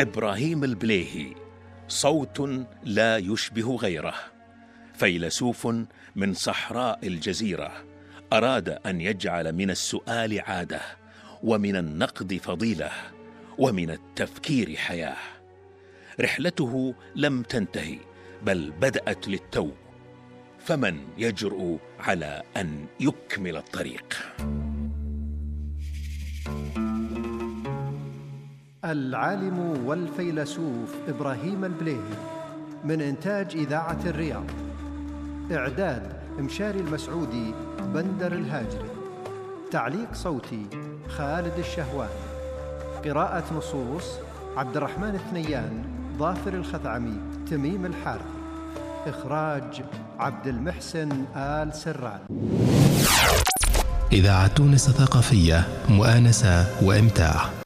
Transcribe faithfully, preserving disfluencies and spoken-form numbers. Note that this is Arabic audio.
إبراهيم البليهي صوت لا يشبه غيره، فيلسوف من صحراء الجزيرة أراد أن يجعل من السؤال عادة، ومن النقد فضيلة، ومن التفكير حياة. رحلته لم تنتهي بل بدأت للتو، فمن يجرؤ على أن يكمل الطريق؟ العالم والفيلسوف إبراهيم البليهي، من إنتاج إذاعة الرياض. إعداد مشاري المسعودي، بندر الهاجري. تعليق صوتي خالد الشهواني. قراءة نصوص عبد الرحمن الثنيان، ظافر الخثعمي، تميم الحارثي. إخراج عبد المحسن آل سران. إذاعة تونس ثقافية، مؤانسة وإمتاع.